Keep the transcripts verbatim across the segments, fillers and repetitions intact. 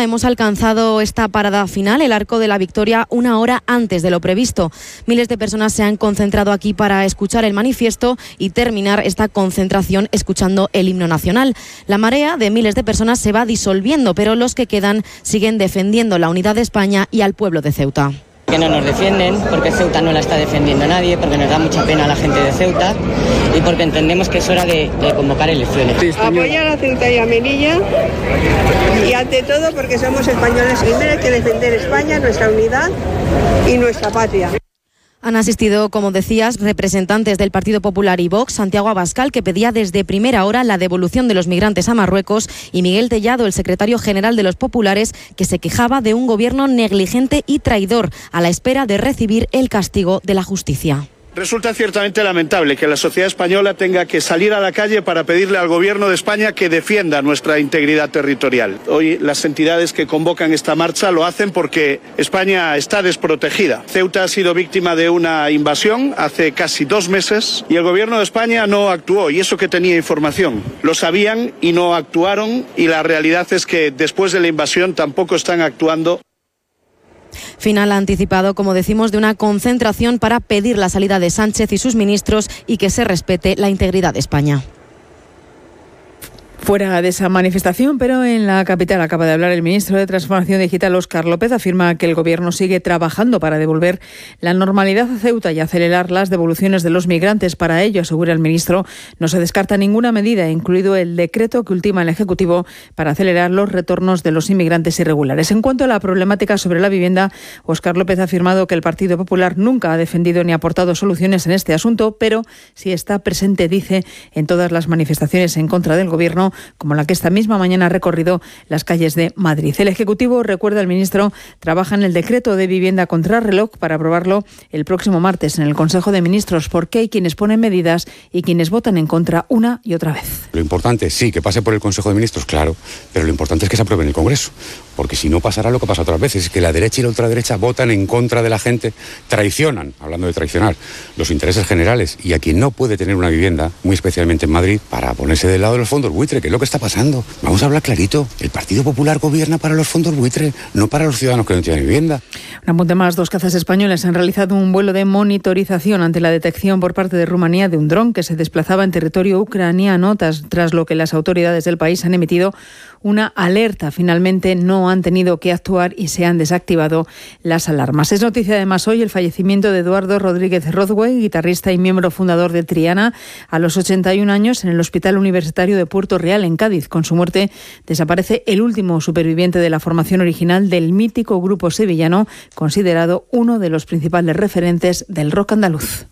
hemos alcanzado esta parada final, el Arco de la Victoria, una hora antes de lo previsto. Miles de personas se han concentrado aquí para escuchar el manifiesto y terminar esta concentración escuchando el himno nacional. La marea de miles de personas se va disolviendo, pero los que quedan siguen defendiendo la unidad de España y al pueblo de Ceuta. Que no nos defienden, porque Ceuta no la está defendiendo nadie, porque nos da mucha pena a la gente de Ceuta y porque entendemos que es hora de, de convocar elecciones. Apoyar a Ceuta y a Melilla y ante todo porque somos españoles. Primero hay que defender España, nuestra unidad y nuestra patria. Han asistido, como decías, representantes del Partido Popular y Vox, Santiago Abascal, que pedía desde primera hora la devolución de los migrantes a Marruecos, y Miguel Tellado, el secretario general de los populares, que se quejaba de un gobierno negligente y traidor a la espera de recibir el castigo de la justicia. Resulta ciertamente lamentable que la sociedad española tenga que salir a la calle para pedirle al Gobierno de España que defienda nuestra integridad territorial. Hoy las entidades que convocan esta marcha lo hacen porque España está desprotegida. Ceuta ha sido víctima de una invasión hace casi dos meses y el Gobierno de España no actuó, y eso que tenía información. Lo sabían y no actuaron, y la realidad es que después de la invasión tampoco están actuando. Final anticipado, como decimos, de una concentración para pedir la salida de Sánchez y sus ministros y que se respete la integridad de España. Fuera de esa manifestación, pero en la capital, acaba de hablar el ministro de Transformación Digital, Óscar López. Afirma que el Gobierno sigue trabajando para devolver la normalidad a Ceuta y acelerar las devoluciones de los migrantes. Para ello, asegura el ministro, no se descarta ninguna medida, incluido el decreto que ultima el Ejecutivo para acelerar los retornos de los inmigrantes irregulares. En cuanto a la problemática sobre la vivienda, Óscar López ha afirmado que el Partido Popular nunca ha defendido ni aportado soluciones en este asunto, pero sí está presente, dice, en todas las manifestaciones en contra del Gobierno, como la que esta misma mañana ha recorrido las calles de Madrid. El Ejecutivo, recuerda el ministro, trabaja en el decreto de vivienda contrarreloj para aprobarlo el próximo martes en el Consejo de Ministros, porque hay quienes ponen medidas y quienes votan en contra una y otra vez. Lo importante, sí, que pase por el Consejo de Ministros, claro, pero lo importante es que se apruebe en el Congreso, porque si no pasará lo que pasa otras veces, que la derecha y la ultraderecha votan en contra de la gente, traicionan, hablando de traicionar, los intereses generales, y a quien no puede tener una vivienda, muy especialmente en Madrid, para ponerse del lado de los fondos buitre, que es lo que está pasando. Vamos a hablar clarito. El Partido Popular gobierna para los fondos buitre, no para los ciudadanos que no tienen vivienda. Un apunte más. Dos cazas españoles han realizado un vuelo de monitorización ante la detección por parte de Rumanía de un dron que se desplazaba en territorio ucraniano, tras, tras lo que las autoridades del país han emitido una alerta. Finalmente no han tenido que actuar y se han desactivado las alarmas. Es noticia además hoy el fallecimiento de Eduardo Rodríguez Rodway, guitarrista y miembro fundador de Triana, a los ochenta y un años, en el Hospital Universitario de Puerto Real, en Cádiz. Con su muerte desaparece el último superviviente de la formación original del mítico grupo sevillano, considerado uno de los principales referentes del rock andaluz.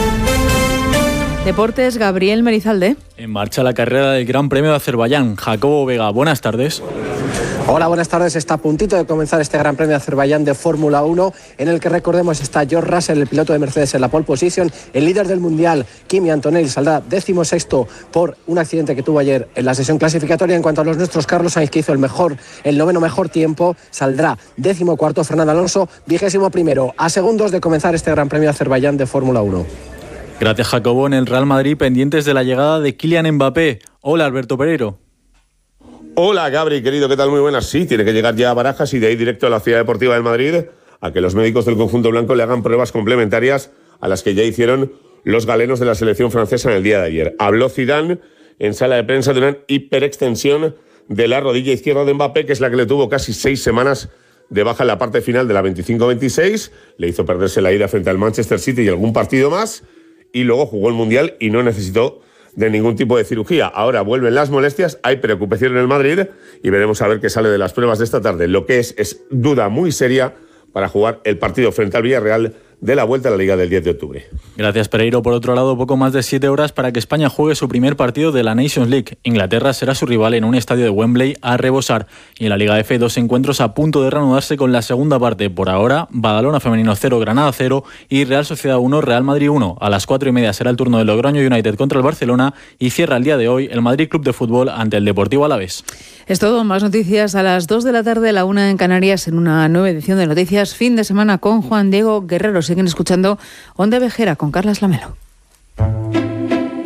Deportes, Gabriel Merizalde. En marcha la carrera del Gran Premio de Azerbaiyán. Jacobo Vega, buenas tardes. Hola, buenas tardes. Está a puntito de comenzar este Gran Premio de Azerbaiyán de Fórmula uno, en el que, recordemos, está George Russell, el piloto de Mercedes, en la pole position. El líder del Mundial, Kimi Antonelli, saldrá décimo sexto por un accidente que tuvo ayer en la sesión clasificatoria. En cuanto a los nuestros, Carlos Sainz, que hizo el mejor, el noveno mejor tiempo, saldrá décimo cuarto. Fernando Alonso, vigésimo primero, a segundos de comenzar este Gran Premio de Azerbaiyán de Fórmula uno. Gracias, Jacobo. En el Real Madrid, pendientes de la llegada de Kylian Mbappé. Hola, Alberto Pereiro. Hola, Gabri, querido, ¿qué tal? Muy buenas. Sí, tiene que llegar ya a Barajas y de ahí directo a la Ciudad Deportiva del Madrid a que los médicos del conjunto blanco le hagan pruebas complementarias a las que ya hicieron los galenos de la selección francesa en el día de ayer. Habló Zidane en sala de prensa de una hiperextensión de la rodilla izquierda de Mbappé, que es la que le tuvo casi seis semanas de baja en la parte final de la veinticinco veintiséis. Le hizo perderse la ida frente al Manchester City y algún partido más. Y luego jugó el Mundial y no necesitó de ningún tipo de cirugía. Ahora vuelven las molestias, hay preocupación en el Madrid y veremos a ver qué sale de las pruebas de esta tarde. Lo que es, es duda muy seria para jugar el partido frente al Villarreal de la vuelta a la Liga del diez de octubre. Gracias, Pereiro. Por otro lado, poco más de siete horas para que España juegue su primer partido de la Nations League. Inglaterra será su rival en un estadio de Wembley a rebosar. Y en la Liga F, dos encuentros a punto de reanudarse con la segunda parte. Por ahora, Badalona femenino cero, Granada cero y Real Sociedad uno, Real Madrid uno. A las cuatro y media será el turno del Logroño United contra el Barcelona y cierra el día de hoy el Madrid Club de Fútbol ante el Deportivo Alavés. Es todo. Más noticias a las dos de la tarde, la una en Canarias, en una nueva edición de Noticias Fin de Semana con Juan Diego Guerrero. Siguen escuchando Onda Vejera con Carlas Lamelo.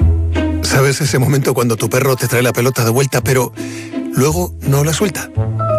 ¿Sabes ese momento cuando tu perro te trae la pelota de vuelta, pero luego no la suelta?